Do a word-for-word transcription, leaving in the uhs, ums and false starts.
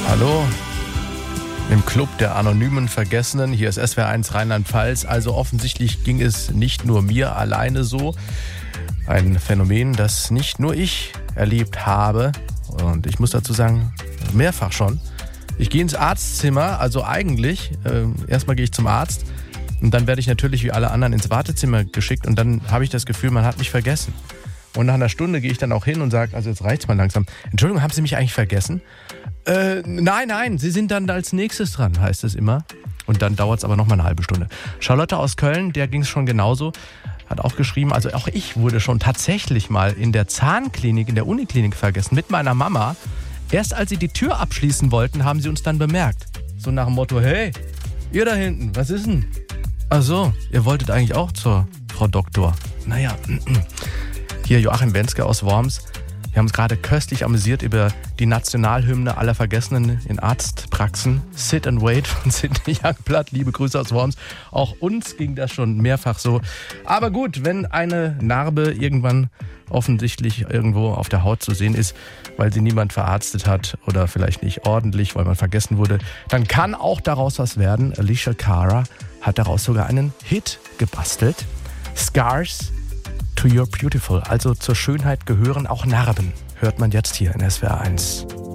Hallo, im Club der anonymen Vergessenen. Hier ist S W R eins Rheinland-Pfalz. Also offensichtlich ging es nicht nur mir alleine so. Ein Phänomen, das nicht nur ich erlebt habe. Und ich muss dazu sagen, mehrfach schon. Ich gehe ins Arztzimmer, also eigentlich, äh, erstmal gehe ich zum Arzt und dann werde ich natürlich wie alle anderen ins Wartezimmer geschickt und dann habe ich das Gefühl, man hat mich vergessen. Und nach einer Stunde gehe ich dann auch hin und sage, also jetzt reicht's mal langsam. Entschuldigung, haben Sie mich eigentlich vergessen? Äh, nein, nein, Sie sind dann als nächstes dran, heißt es immer. Und dann dauert es aber noch mal eine halbe Stunde. Charlotte aus Köln, der ging es schon genauso, hat auch geschrieben, also auch ich wurde schon tatsächlich mal in der Zahnklinik, in der Uniklinik vergessen, mit meiner Mama. Erst als sie die Tür abschließen wollten, haben sie uns dann bemerkt. So nach dem Motto, hey, ihr da hinten, was ist denn? Ach so, ihr wolltet eigentlich auch zur Frau Doktor. Naja, hier Joachim Wenske aus Worms. Wir haben uns gerade köstlich amüsiert über die Nationalhymne aller Vergessenen in Arztpraxen. Sit and Wait von Sidney Youngblood. Liebe Grüße aus Worms. Auch uns ging das schon mehrfach so. Aber gut, wenn eine Narbe irgendwann offensichtlich irgendwo auf der Haut zu sehen ist, weil sie niemand verarztet hat oder vielleicht nicht ordentlich, weil man vergessen wurde, dann kann auch daraus was werden. Alicia Cara hat daraus sogar einen Hit gebastelt. Scars to Your Beautiful. Also zur Schönheit gehören auch Narben. Hört man jetzt hier in S W R eins.